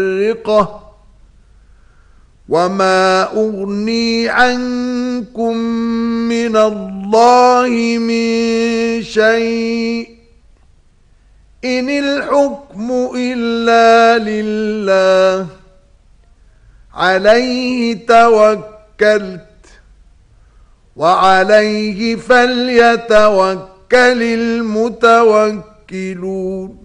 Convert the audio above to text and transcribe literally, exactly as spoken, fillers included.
مُفَرِّقَةٌ وَمَا أُغْنِي عَنكُم مِّنَ اللَّهِ مِن شَيْءٍ إِنِ الْحُكْمُ إِلَّا لِلَّهِ عَلَيْهِ تَوَكَّلْتُ وَعَلَيْهِ فَلْيَتَوَكَّلِ الْمُتَوَكِّلُونَ